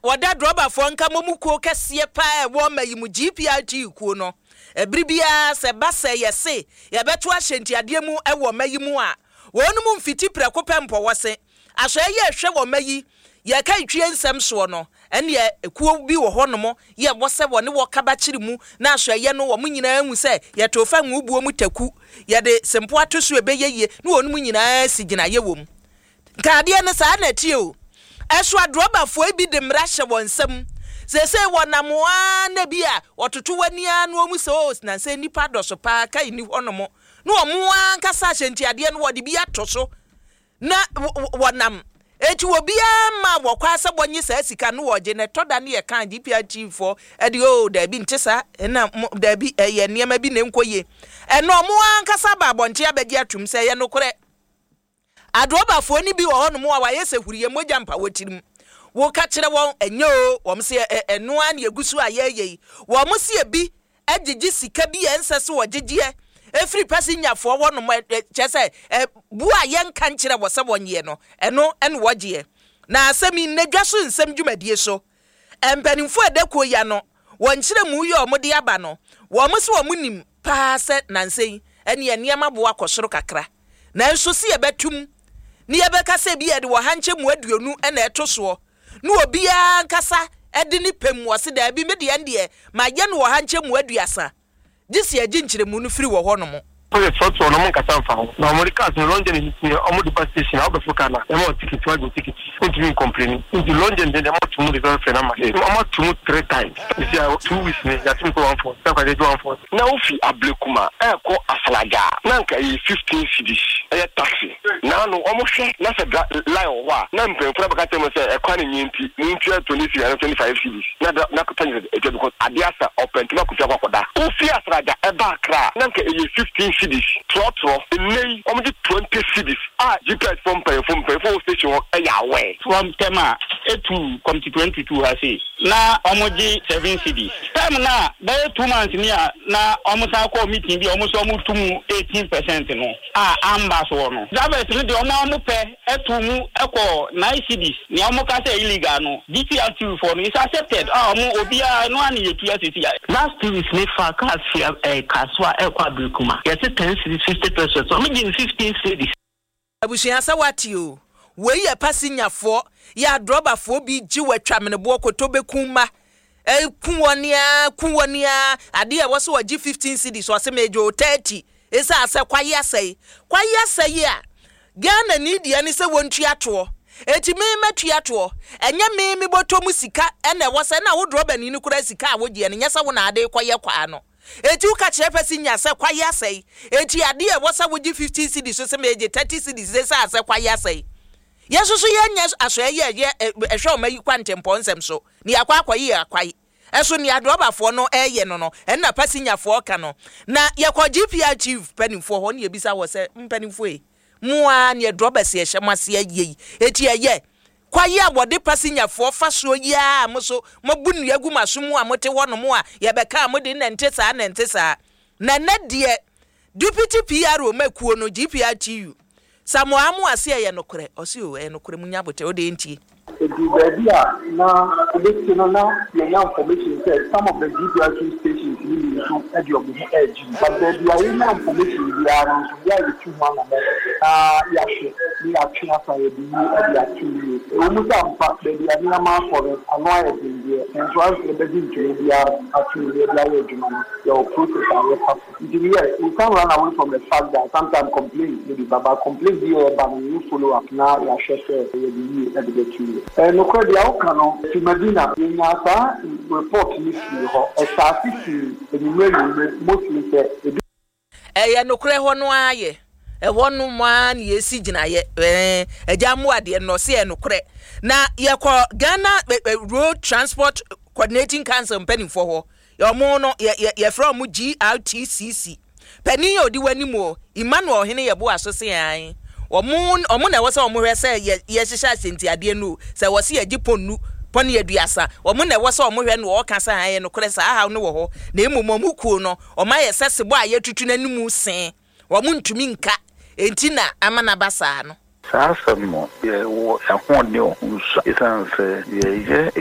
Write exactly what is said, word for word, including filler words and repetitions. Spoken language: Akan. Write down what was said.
wada droba fo nka momuko kese pa e wo mayi mu G P R T kuo no ebribia se basa yese ye beto ahyenti ade mu e wo mayi mu a wonu mu mfiti preko pempo wose ahwe ye hwe wo mayi ye kan twie nsem so no ene ye ekuo bi wo ho no mo ye wose wo ne wo kaba kiri mu na ahwe ye no wo mu nyina hu se ye tofa nwubuo mu taku ye de sempo atoso ebeyeye ne wonu mu nyina sigina ye wom kaade ne sa na tie o eswa droba fo bi de mrahye wonsem sese wonamoa na bia ototo wani anu omu so na se nipa doso pa kai ni honomo no omoa nkasa hyenti ade no wode bia toso na wonam eti obia ma wokwasa bonye sa sika no woje ne toda ne ye kan G P R T for edi o da bi ntesa na da bi ye niam bi ne nkoye eno omoa nkasa ba bonche abegi atum se ye no kore adroba fo ni bi wo honomo wa ye se huriye moja mpa wotirim wo ka kire won enyo wo mse eno an yegusu ayeye wo mse bi agigi sika bi ensese wo gigie efri pasi nyafo wo no chese bu aye nka nkire wo se wonye no eno en wogie na asemi nedwaso nsem dwumadie so empanimfo edako ya no won kire mu ye omode aba no wo mse wo munim pa se nansei ene ye niam abo akosoro kakra na enso se ye betum ni ye beka se bi ye de wo hanche mu aduonu ena etoso no obia nkasa edi ni pem wose da bi me de ende ma ye no wo hanche mu aduasa disi agi nkyere mu no firi wo ho no mo Oye so no mon kasa mfa ho na America so London ni omo di station how be fuka na e mo ticket wa go ticket unti mi complain unti London de mo tumu de don fena ma e mo tumu three times this year two weeks ni ya tumu one for so kwa de one for na ofi ablekuma e ko aflaga na nka e fifteen cedis e taxi na no omo hwe na se line wa na mpemfura baka temo se e kwa ni nyinti nyinti twenty cedis twenty-five cedis na na ko tanya e je because adiasa open to ko kwa kwa ofi aflaga e ba kra na nka e fifteen cedis trotro nei omji twenty cedis ah G P S from pay from pay for station e ya we from tema etu come to twenty-two ha say na omji seven cedis time na by two months ni na omusa ko meeting bi omuso omutum eighteen percent no ah amba so no Javers ni de omo omo pe etu mu eko nine cedis ni omo ka say illegal no G P R T for no is accepted ah omo obia no ani yetu asisi last two weeks ni fa ka fia eh kaswa ekwa brikuma yes ten cedis fifty percent so me give fifteen cedis abushia sawati o we ye pasinyafo ya droba fo bi ji watwamne bo kotobe kuma eh kunwonia kunwonia ade e wo so wagi fifteen cedis so se mejo thirty esa ase kwaye asai kwaye asai a Ghana ni dia ni se wontu ato eti me matu ato enye me me botomu sika ene wo se na wo droba ni ni kura sika a wo die ne nyesa wo na ade kwaye kwa no eti uka chepesi nya se kwaye asai eti ade e wo se wogi fifteen cedis so se meje thirty cedis esa ase kwaye asai yeso so ye nya aso ye ye ehwe o mayi kwantempɔ nsem so ni akwa akwayi akwayi eso ni adrobafo no eye no no enna pasinyafo ka no na ye kwa G P R chief penimfo ho ne ebisa wo se mpenimfo e mua ne drobase ye hyemase ayi eti eye kwayi abode pasinyafo fa so ya moso mabunu yagu masomu amote wono mo a ye beka amode na ntesa na ntesa na na de deputy P R o makuo no G P R T U Samuamu asia ye nokore osi o e nokore munyabote ode ntie the idea now the now the information said some of the G P R T stations really to edge of the edge but the idea information we are so we are two one ah yeah we are trying to find the actually almost am the idea ma for annoy the and so as the begin we are actually we are doing your process and your yes we can run away from the fact that sometimes complain the baba complain here but you follow up now you share the the Eh no kwa dia okano ti Medina nyasa report ni fi ho e saasi ti enumere mostly say eh ya no kure ho no aye e ho no ma na yesi gina ye eh eja mu ade no se e no kure na ye ko Ghana Road Transport Coordinating Council penny for ho ye mo no ye ye from G R T C C penny odi wani mo Emmanuel hene ye bo asose an omun omun na wose omu hwe se ye hyehyɛ senti ade nu se wose ye giponu poni aduasa omun na wose omu hwe no o ka sa aye no kore sa ha no wo ho na emomomu kuo no o ma ye sese bo aye tutu nanimu sen omun ntumi nka enti na amana basa no Sasa mo ye wo ya ho ne o nso isan se ye ye